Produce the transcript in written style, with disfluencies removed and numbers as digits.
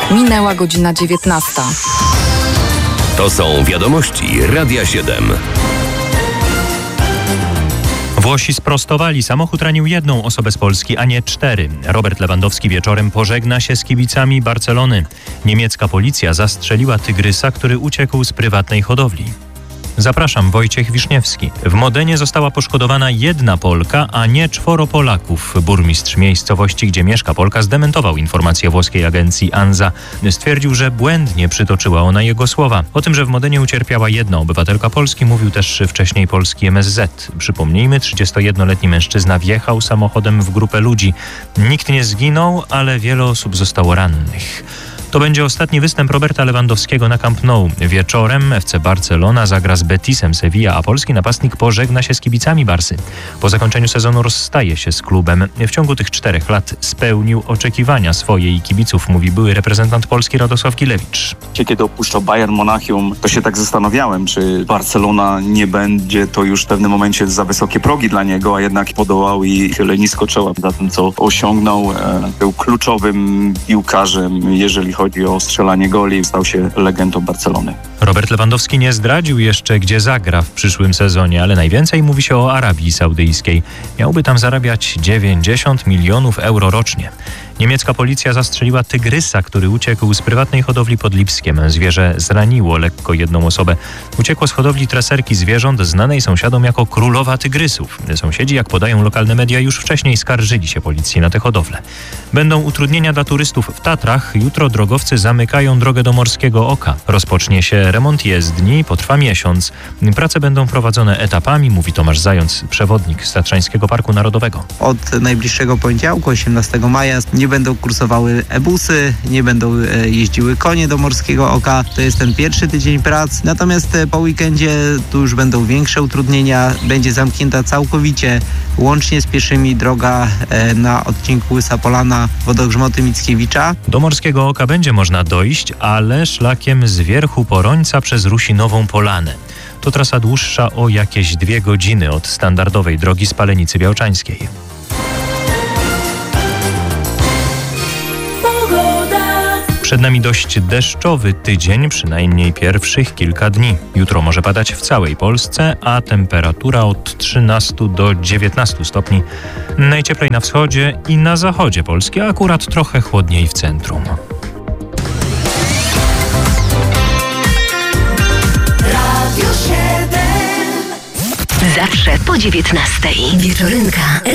Minęła godzina 19. To są wiadomości Radia 7. Włosi sprostowali. Samochód ranił jedną osobę z Polski, a nie 4. Robert Lewandowski wieczorem pożegna się z kibicami Barcelony. Niemiecka policja zastrzeliła tygrysa, który uciekł z prywatnej hodowli. Zapraszam, Wojciech Wiszniewski. W Modenie została poszkodowana jedna Polka, a nie 4 Polaków. Burmistrz miejscowości, gdzie mieszka Polka, zdementował informację włoskiej agencji ANSA. Stwierdził, że błędnie przytoczyła ona jego słowa. O tym, że w Modenie ucierpiała jedna obywatelka Polski, mówił też wcześniej polski MSZ. Przypomnijmy, 31-letni mężczyzna wjechał samochodem w grupę ludzi. Nikt nie zginął, ale wiele osób zostało rannych. To będzie ostatni występ Roberta Lewandowskiego na Camp Nou. Wieczorem FC Barcelona zagra z Betisem Sevilla, a polski napastnik pożegna się z kibicami Barsy. Po zakończeniu sezonu rozstaje się z klubem. W ciągu tych 4 lat spełnił oczekiwania swoje i kibiców, mówi były reprezentant Polski Radosław Gilewicz. Kiedy opuszczał Bayern Monachium, to się tak zastanawiałem, czy Barcelona nie będzie to już w pewnym momencie za wysokie progi dla niego, a jednak podołał i chylę nisko czoła za tym, co osiągnął. Był kluczowym piłkarzem, jeżeli chodzi o strzelanie goli, stał się legendą Barcelony. Robert Lewandowski nie zdradził jeszcze, gdzie zagra w przyszłym sezonie, ale najwięcej mówi się o Arabii Saudyjskiej. Miałby tam zarabiać 90 milionów euro rocznie. Niemiecka policja zastrzeliła tygrysa, który uciekł z prywatnej hodowli pod Lipskiem. Zwierzę zraniło lekko jedną osobę. Uciekło z hodowli treserki zwierząt znanej sąsiadom jako królowa tygrysów. Sąsiedzi, jak podają lokalne media, już wcześniej skarżyli się policji na tę hodowlę. Będą utrudnienia dla turystów w Tatrach. Jutro drogowcy zamykają drogę do Morskiego Oka. Rozpocznie się remont jezdni, potrwa miesiąc. Prace będą prowadzone etapami, mówi Tomasz Zając, przewodnik z Tatrzańskiego Parku Narodowego. Od najbliższego poniedziałku, 18 maja, nie będą kursowały e-busy, nie będą jeździły konie do Morskiego Oka. To jest ten pierwszy tydzień prac. Natomiast po weekendzie tu już będą większe utrudnienia. Będzie zamknięta całkowicie, łącznie z pieszymi, droga na odcinku Łysa Polana, Wodogrzmoty Mickiewicza. Do Morskiego Oka będzie można dojść, ale szlakiem z Wierchu Porońca przez Rusinową Polanę. To trasa dłuższa o jakieś 2 godziny od standardowej drogi z Palenicy Białczańskiej. Przed nami dość deszczowy tydzień, przynajmniej pierwszych kilka dni. Jutro może padać w całej Polsce, a temperatura od 13 do 19 stopni. Najcieplej na wschodzie i na zachodzie Polski, a akurat trochę chłodniej w centrum. Radio 7. Zawsze po 19:00. Wieczorynka.